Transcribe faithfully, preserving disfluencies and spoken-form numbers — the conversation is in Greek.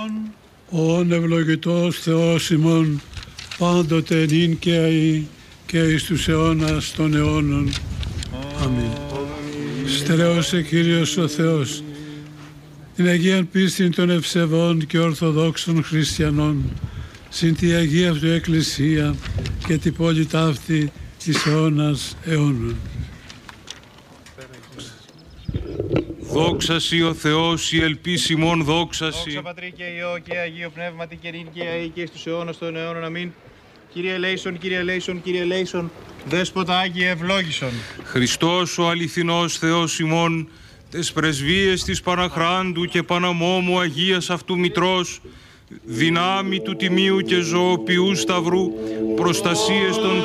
Ον ευλογητός Θεός ημών, πάντοτε νυν και αεί και εις τους αιώνας των αιώνων. Αμήν. Στερέωσε Κύριος ο Θεός την Αγίαν πίστη των ευσεβών και ορθοδόξων χριστιανών, συν τη Αγία Αυτού Εκκλησία και την πόλη ταύτη της αιώνας αιώνων. Δόξασι ο Θεός, η ελπίσιμον δόξασι. Δόξα Πατρί και Υιό και Αγίο Πνεύματι και νυν και αεί και στους αιώνας των αιώνων. Αμήν. Κύριε ελέησον, Κύριε ελέησον, Κύριε ελέησον, Δέσποτα Άγιε ευλόγησον. Χριστός ο αληθινός Θεός ημών, τες πρεσβείες της Παναχράντου και Παναμόμου Αγίας Αυτού Μητρός, δυνάμει του Τιμίου και Ζωοποιού Σταυρού, προστασίες των